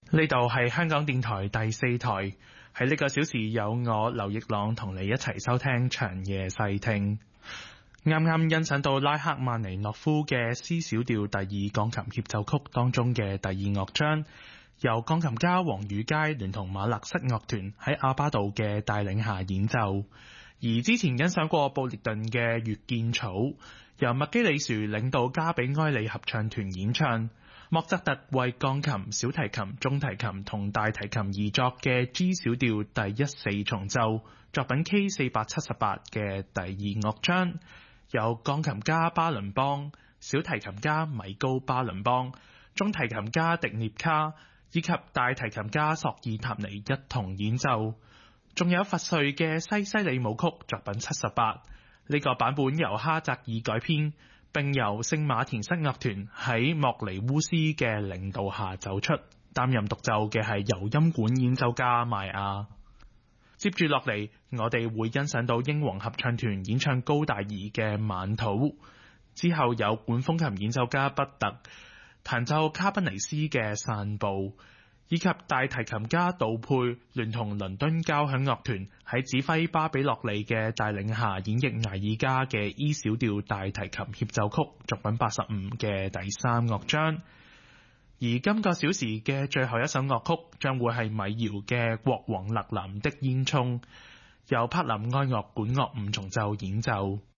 呢度係香港電台第四台，喺呢個小時有我劉奕朗同你一齊收聽長夜細聽。啱啱欣賞到拉赫曼尼諾夫嘅 C 小調第二鋼琴協奏曲當中嘅第二樂章，由鋼琴家黃宇佳聯同馬勒瑟樂團喺阿巴杜嘅帶領下演奏。而之前欣賞過布列頓嘅《月見草》，由麥基里殊領導加比埃利合唱團演唱。莫扎特為鋼琴、小提琴、中提琴同大提琴而作嘅 G 小調第1/4重奏，作品 K478嘅第二樂章，由鋼琴家巴倫邦、小提琴家米高巴倫邦、中提琴家迪涅卡以及大提琴家索爾塔尼一同演奏。仲有佛瑞嘅西西里舞曲作品78，呢個版本由哈澤爾改編，並由聖馬田瑟樂團喺莫尼烏斯嘅領導下走出，擔任獨奏嘅係由音管演奏家邁亞。接住落嚟，我哋會欣賞到英皇合唱團演唱高大儀嘅《晚土》，之後有管風琴演奏家畢特彈奏卡賓尼斯嘅《散步》，以及大提琴家杜佩聯同倫敦交響樂團喺指揮巴比洛利嘅帶領下演繹艾爾加嘅 E 小調大提琴協奏曲作品85嘅第3樂章。而今個小時嘅最後一首樂曲將會係米堯嘅國王勒南的煙囪，由柏林愛樂管樂五重奏演奏。